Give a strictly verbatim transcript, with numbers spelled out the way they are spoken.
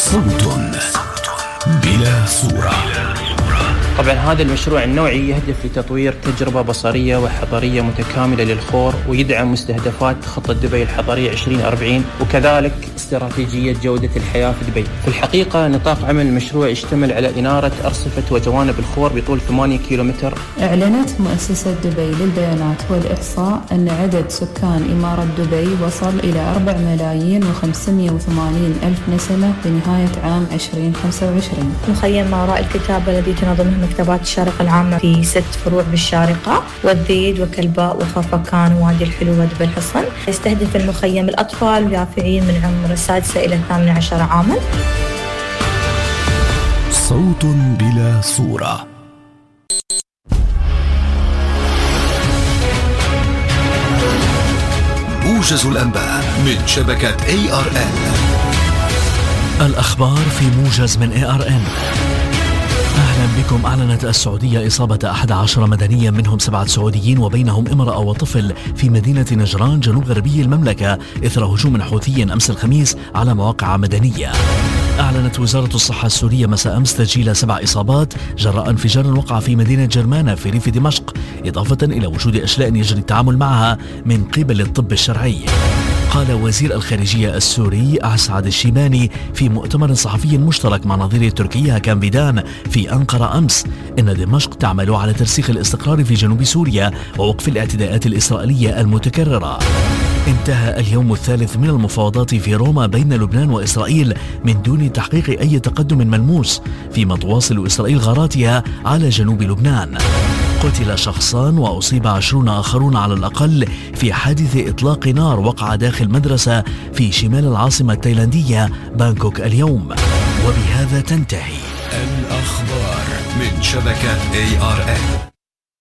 صوت بلا صورة. طبعا هذا المشروع النوعي يهدف لتطوير تجربة بصرية وحضرية متكاملة للخور، ويدعم مستهدفات خطة دبي الحضرية عشرين أربعين، وكذلك استراتيجية جودة الحياة في دبي. في الحقيقة نطاق عمل المشروع يشتمل على إنارة أرصفة وجوانب الخور بطول ثمانية كيلومتر. أعلنت مؤسسة دبي للبيانات والإحصاء أن عدد سكان إمارة دبي وصل إلى أربعة ملايين وخمسمائة وثمانين ألف نسمة بنهاية عام عشرين خمسة وعشرين. مخيم ما وراء الكتابة الذي تنظمه مكتبات الشارقة العامة في ست فروع بالشارقة والذيد وكلباء وخفقان ووادي الحلو ودبي الحصن. يستهدف المخيم الأطفال واليافعين من عمر السادسة إلى الثامنة عشر عاما. صوت بلا صورة. موجز الأنباء من شبكة إيه آر إن. الأخبار في موجز من إيه آر إن. أهلا بكم. أعلنت السعودية إصابة أحد عشر مدنيا منهم سبعة سعوديين وبينهم امرأة وطفل في مدينة نجران جنوب غربي المملكة إثر هجوم حوثي أمس الخميس على مواقع مدنية. أعلنت وزارة الصحة السورية مساء أمس تسجيل سبع إصابات جراء انفجار وقع في مدينة جرمانة في ريف دمشق، إضافة إلى وجود أشلاء يجري التعامل معها من قبل الطب الشرعي. قال وزير الخارجية السوري أسعد الشيباني في مؤتمر صحفي مشترك مع نظيره التركي هاكان فيدان في أنقرة أمس إن دمشق تعمل على ترسيخ الاستقرار في جنوب سوريا ووقف الاعتداءات الإسرائيلية المتكررة. انتهى اليوم الثالث من المفاوضات في روما بين لبنان وإسرائيل من دون تحقيق أي تقدم ملموس، فيما تواصل إسرائيل غاراتها على جنوب لبنان. قتل شخصان وأصيب عشرون آخرون على الأقل في حادث إطلاق نار وقع داخل مدرسة في شمال العاصمة التايلاندية بانكوك اليوم. وبهذا تنتهي الأخبار من شبكة إيه آر إن.